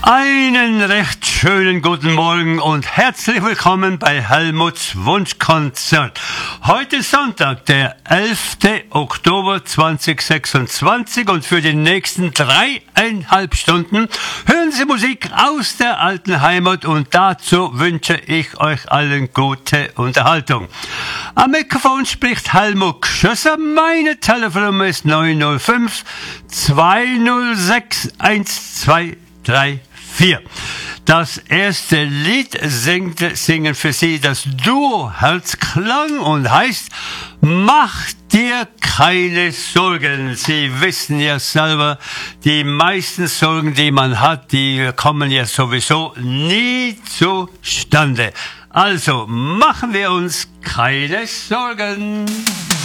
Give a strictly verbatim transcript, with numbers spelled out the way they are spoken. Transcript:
Einen recht schönen guten Morgen und herzlich willkommen bei Helmuts Wunschkonzert. Heute ist Sonntag, der elfter Oktober zweitausendsechsundzwanzig, und für die nächsten dreieinhalb Stunden hören Sie Musik aus der alten Heimat, und dazu wünsche ich euch allen gute Unterhaltung. Am Mikrofon spricht Helmut Schösser. Meine Telefonnummer ist neun null fünf, zwei null sechs, eins zwei drei vier. Das erste Lied singt, singen für Sie das Duo Herzklang und heißt Mach dir keine Sorgen. Sie wissen ja selber, die meisten Sorgen, die man hat, die kommen ja sowieso nie zustande. Also machen wir uns keine Sorgen.